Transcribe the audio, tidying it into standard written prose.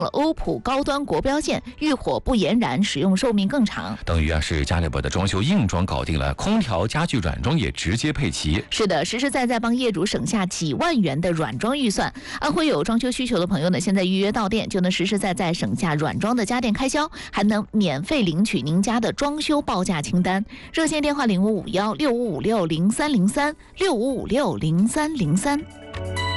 欧普高端国标线，遇火不延燃，使用寿命更长。 等于是家乐博的装修硬装搞定了，空调、家具软装也直接配齐。 是的，实实在在帮业主省下几万元的软装预算。安徽有装修需求的朋友呢，现在预约到店就能实实在在省下软装的家电开销，还能免费领取您家的装修报价清单。热线电话055165560303，65560303。